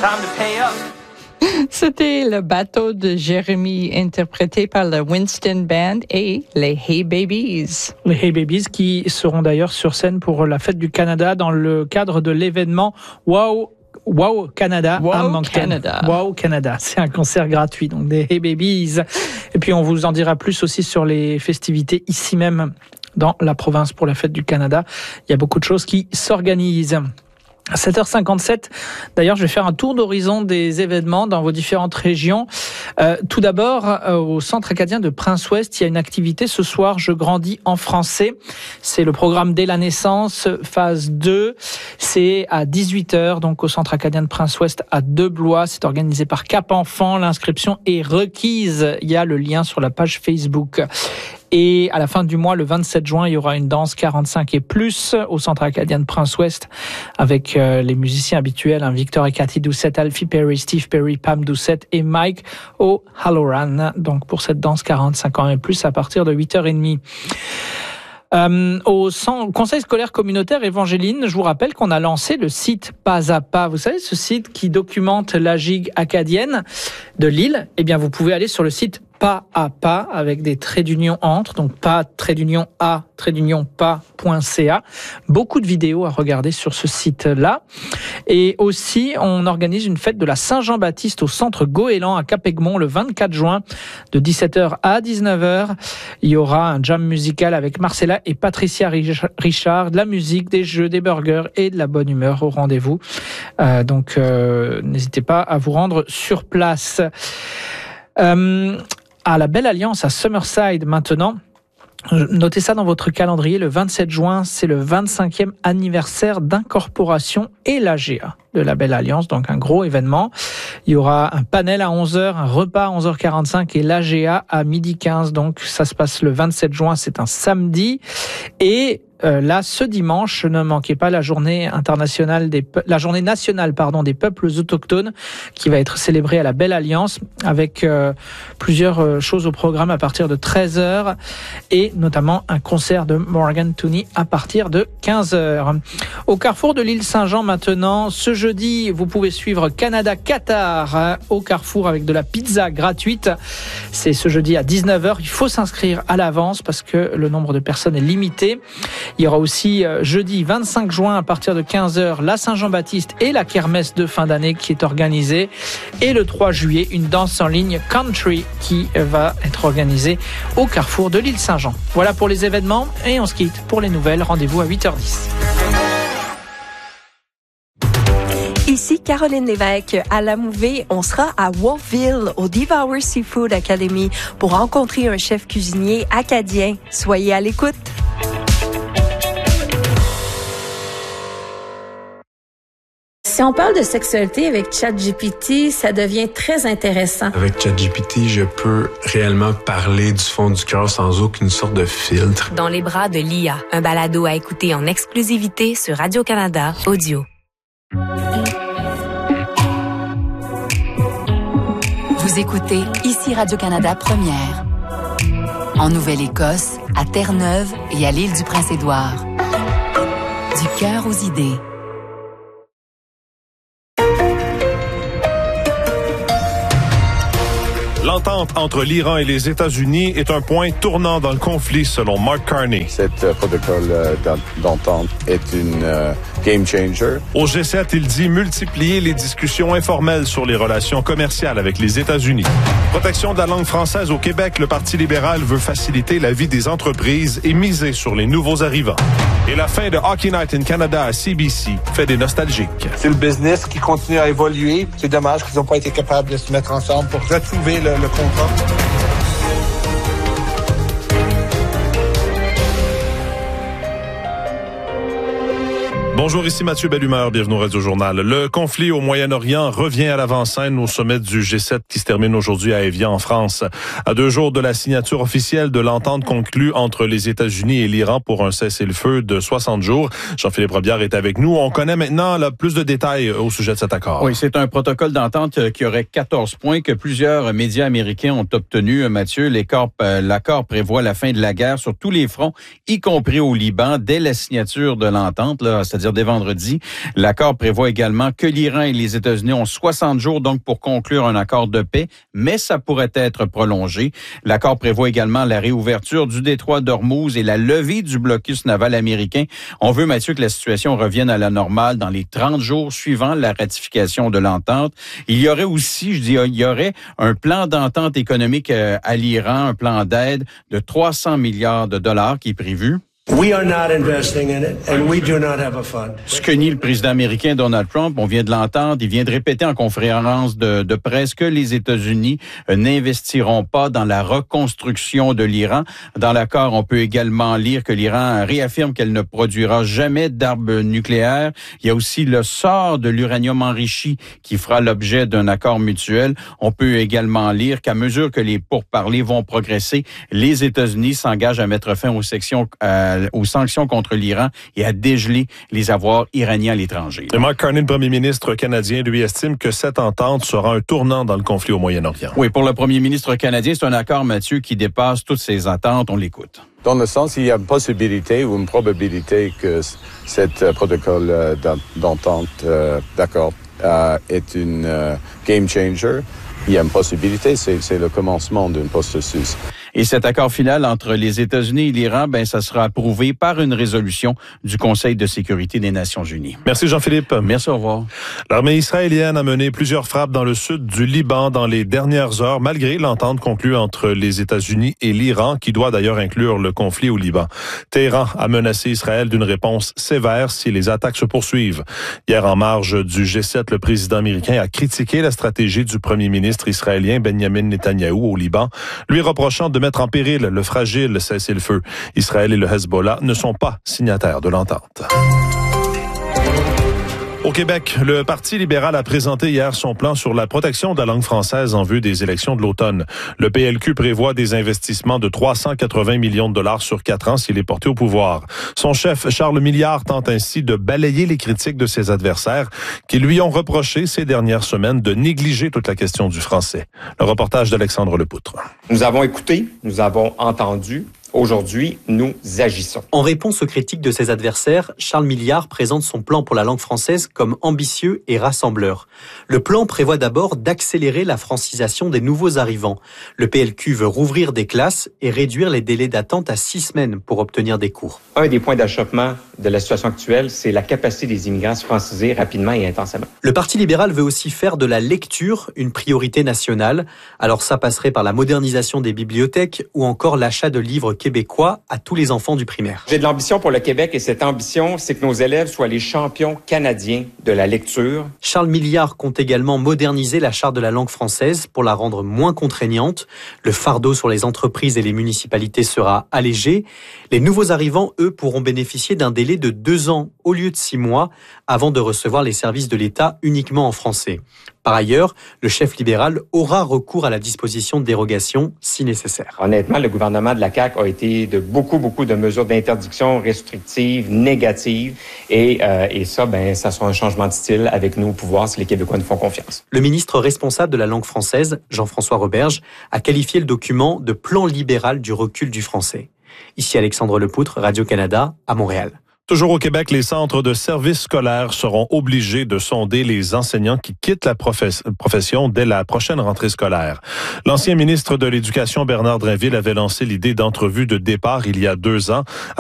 Time to pay up. C'était le bateau de Jérémy interprété par le Winston Band et les Hey Babies. Les Hey Babies qui seront d'ailleurs sur scène pour la fête du Canada dans le cadre de l'événement Wow Canada à Moncton. Wow Canada, c'est un concert gratuit, donc des Hey Babies. Et puis on vous en dira plus aussi sur les festivités ici même dans la province pour la fête du Canada. Il y a beaucoup de choses qui s'organisent. À 7h57, d'ailleurs, je vais faire un tour d'horizon des événements dans vos différentes régions. Tout d'abord, au Centre acadien de Prince-Ouest, il y a une activité ce soir, Je grandis en français. C'est le programme dès la naissance, phase 2. C'est à 18h, donc au Centre acadien de Prince-Ouest à Deblois. C'est organisé par Cap Enfant. L'inscription est requise. Il y a le lien sur la page Facebook. Et à la fin du mois, le 27 juin, il y aura une danse 45 et plus au Centre acadien de Prince-Ouest avec les musiciens habituels, Victor et Cathy Doucette, Alfie Perry, Steve Perry, Pam Doucette et Mike O'Halloran. Donc pour cette danse 45 ans et plus à partir de 8h30. Au Conseil scolaire communautaire Évangéline, je vous rappelle qu'on a lancé le site Pas à Pas. Vous savez, ce site qui documente la gigue acadienne de Lille. Eh bien, vous pouvez aller sur le site Pas à Pas avec des traits d'union entre, donc pas trait d'union a trait d'union pas.ca. Beaucoup de vidéos à regarder sur ce site-là. Et aussi, on organise une fête de la Saint-Jean-Baptiste au centre Goéland à Cap-Aigmont le 24 juin de 17h à 19h. Il y aura un jam musical avec Marcella et Patricia Richard, de la musique, des jeux, des burgers et de la bonne humeur au rendez-vous. Donc, n'hésitez pas à vous rendre sur place. À la Belle Alliance à Summerside maintenant. Notez ça dans votre calendrier, le 27 juin, c'est le 25e anniversaire d'incorporation et l'AGA de la Belle Alliance, donc un gros événement. Il y aura un panel à 11h, un repas à 11h45 et l'AGA à 12h15, donc ça se passe le 27 juin, c'est un samedi. Et là, ce dimanche, ne manquez pas la journée nationale des peuples autochtones qui va être célébrée à la Belle Alliance avec plusieurs choses au programme à partir de 13h et notamment un concert de Morgan Tooney à partir de 15h. Au carrefour de l'île Saint-Jean maintenant, ce jeudi, vous pouvez suivre Canada-Qatar au carrefour avec de la pizza gratuite. C'est ce jeudi à 19h. Il faut s'inscrire à l'avance parce que le nombre de personnes est limité. Il y aura aussi jeudi 25 juin à partir de 15h la Saint-Jean-Baptiste et la kermesse de fin d'année qui est organisée. Et le 3 juillet, une danse en ligne country qui va être organisée au carrefour de l'île Saint-Jean. Voilà pour les événements et on se quitte pour les nouvelles. Rendez-vous à 8h10. Ici Caroline Lévesque. À la Mouvée, on sera à Wolfville, au Devour Seafood Academy, pour rencontrer un chef cuisinier acadien. Soyez à l'écoute. Si on parle de sexualité avec ChatGPT, ça devient très intéressant. Avec ChatGPT, je peux réellement parler du fond du cœur sans aucune sorte de filtre. Dans les bras de l'IA, un balado à écouter en exclusivité sur Radio-Canada Audio. Vous écoutez ici Radio-Canada Première. En Nouvelle-Écosse, à Terre-Neuve et à l'île du Prince-Édouard. Du cœur aux idées. L'entente entre l'Iran et les États-Unis est un point tournant dans le conflit, selon Mark Carney. Cette protocole d'entente est une game changer. Au G7, il dit multiplier les discussions informelles sur les relations commerciales avec les États-Unis. Protection de la langue française au Québec, le Parti libéral veut faciliter la vie des entreprises et miser sur les nouveaux arrivants. Et la fin de Hockey Night in Canada à CBC fait des nostalgiques. C'est le business qui continue à évoluer. C'est dommage qu'ils n'ont pas été capables de se mettre ensemble pour retrouver le contrat. Bonjour, ici Mathieu Bellumeur, bienvenue au Radio-Journal. Le conflit au Moyen-Orient revient à l'avant-scène au sommet du G7 qui se termine aujourd'hui à Évian, en France. À 2 jours de la signature officielle de l'entente conclue entre les États-Unis et l'Iran pour un cessez-le-feu de 60 jours, Jean-Philippe Robillard est avec nous. On connaît maintenant plus de détails au sujet de cet accord. Oui, c'est un protocole d'entente qui aurait 14 points que plusieurs médias américains ont obtenus. Mathieu, l'accord prévoit la fin de la guerre sur tous les fronts, y compris au Liban, dès la signature de l'entente, c'est-à-dire c'est-à-dire dès vendredi. L'accord prévoit également que l'Iran et les États-Unis ont 60 jours donc pour conclure un accord de paix, mais ça pourrait être prolongé. L'accord prévoit également la réouverture du détroit d'Ormuz et la levée du blocus naval américain. On veut, Mathieu, que la situation revienne à la normale dans les 30 jours suivant la ratification de l'entente. Il y aurait aussi, il y aurait un plan d'entente économique à l'Iran, un plan d'aide de 300 milliards de dollars qui est prévu. We are not investing in it and we do not have a fund. Ce que nie le président américain Donald Trump, on vient de l'entendre, il vient de répéter en conférence de presse que les États-Unis n'investiront pas dans la reconstruction de l'Iran. Dans l'accord, on peut également lire que l'Iran réaffirme qu'elle ne produira jamais d'armes nucléaires. Il y a aussi le sort de l'uranium enrichi qui fera l'objet d'un accord mutuel. On peut également lire qu'à mesure que les pourparlers vont progresser, les États-Unis s'engagent à mettre fin aux sanctions contre l'Iran et à dégeler les avoirs iraniens à l'étranger. Et Mark Carney, le premier ministre canadien, lui estime que cette entente sera un tournant dans le conflit au Moyen-Orient. Oui, pour le premier ministre canadien, c'est un accord, Mathieu, qui dépasse toutes ses attentes. On l'écoute. Dans le sens, il y a une possibilité ou une probabilité que cet protocole d'entente d'accord est une game changer. Il y a une possibilité, c'est le commencement d'un processus. Et cet accord final entre les États-Unis et l'Iran, ça sera approuvé par une résolution du Conseil de sécurité des Nations unies. Merci Jean-Philippe. Merci, au revoir. L'armée israélienne a mené plusieurs frappes dans le sud du Liban dans les dernières heures, malgré l'entente conclue entre les États-Unis et l'Iran, qui doit d'ailleurs inclure le conflit au Liban. Téhéran a menacé Israël d'une réponse sévère si les attaques se poursuivent. Hier, en marge du G7, le président américain a critiqué la stratégie du premier ministre israélien Benjamin Netanyahou au Liban, lui reprochant de mettre en péril le fragile cessez-le-feu. Israël et le Hezbollah ne sont pas signataires de l'entente. Au Québec, le Parti libéral a présenté hier son plan sur la protection de la langue française en vue des élections de l'automne. Le PLQ prévoit des investissements de 380 millions de dollars sur 4 ans s'il est porté au pouvoir. Son chef, Charles Milliard, tente ainsi de balayer les critiques de ses adversaires qui lui ont reproché ces dernières semaines de négliger toute la question du français. Le reportage d'Alexandre Lepoutre. Nous avons écouté, nous avons entendu. Aujourd'hui, nous agissons. En réponse aux critiques de ses adversaires, Charles Milliard présente son plan pour la langue française comme ambitieux et rassembleur. Le plan prévoit d'abord d'accélérer la francisation des nouveaux arrivants. Le PLQ veut rouvrir des classes et réduire les délais d'attente à 6 semaines pour obtenir des cours. Un des points d'achoppement de la situation actuelle, c'est la capacité des immigrants à se franciser rapidement et intensément. Le Parti libéral veut aussi faire de la lecture une priorité nationale. Alors ça passerait par la modernisation des bibliothèques ou encore l'achat de livres québécois à tous les enfants du primaire. J'ai de l'ambition pour le Québec et cette ambition, c'est que nos élèves soient les champions canadiens de la lecture. Charles Milliard compte également moderniser la charte de la langue française pour la rendre moins contraignante. Le fardeau sur les entreprises et les municipalités sera allégé. Les nouveaux arrivants, eux, pourront bénéficier d'un délai de 2 ans au lieu de 6 mois avant de recevoir les services de l'État uniquement en français. Par ailleurs, le chef libéral aura recours à la disposition de dérogation si nécessaire. Honnêtement, le gouvernement de la CAQ a été de beaucoup de mesures d'interdiction restrictives, négatives. Et ça, ça sera un changement de style avec nous au pouvoir si les Québécois nous font confiance. Le ministre responsable de la langue française, Jean-François Roberge, a qualifié le document de plan libéral du recul du français. Ici Alexandre Lepoutre, Radio-Canada, à Montréal. Toujours au Québec, les centres de services scolaires seront obligés de sonder les enseignants qui quittent la profession dès la prochaine rentrée scolaire. L'ancien ministre de l'Éducation, Bernard Drinville, avait lancé l'idée d'entrevue de départ il y a 2 ans.